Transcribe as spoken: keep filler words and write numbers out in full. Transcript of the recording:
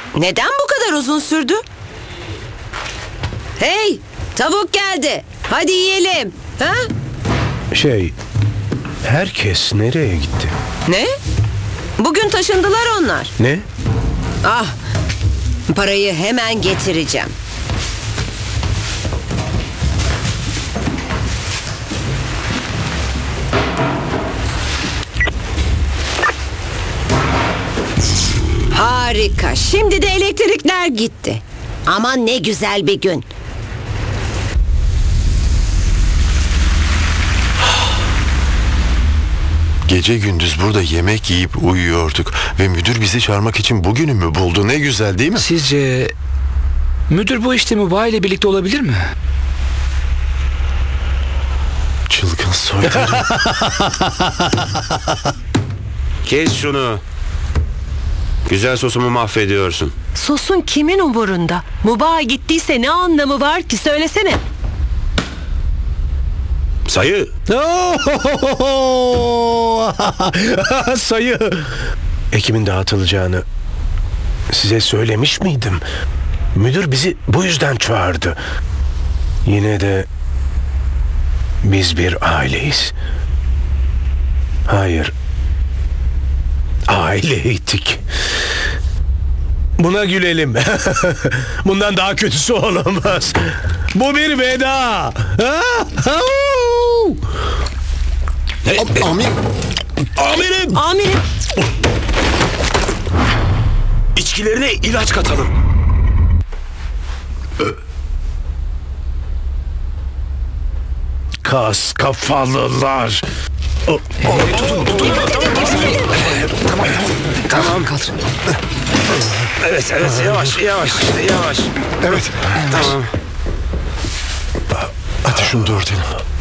Neden bu kadar uzun sürdü? Hey, tavuk geldi. Hadi yiyelim. Ha? Şey, herkes nereye gitti? Ne? Bugün taşındılar onlar. Ne? Ah, parayı hemen getireceğim. Harika. Şimdi de elektrikler gitti. Aman ne güzel bir gün. Gece gündüz burada yemek yiyip uyuyorduk ve müdür bizi çağırmak için bugünü mü buldu? Ne güzel değil mi? Sizce müdür bu işte Muba ile birlikte olabilir mi? Çılgın soytarı. Kes şunu. Güzel sosumu mahvediyorsun. Sosun kimin umurunda? Mubaha gittiyse ne anlamı var ki, söylesene. Sayı. Sayı. Ekimin dağıtılacağını size söylemiş miydim? Müdür bizi bu yüzden çağırdı. Yine de biz bir aileyiz. Hayır. Aileydik. Buna gülelim. Bundan daha kötüsü olamaz. Bu bir veda. Amir. Amirim. Amirim, İçkilerine ilaç katalım. Kas kafalılar. Tamam. Kaldır. Evet, evet. Yavaş, yavaş, yavaş. Evet. Tamam. Hadi şunu da örtelim.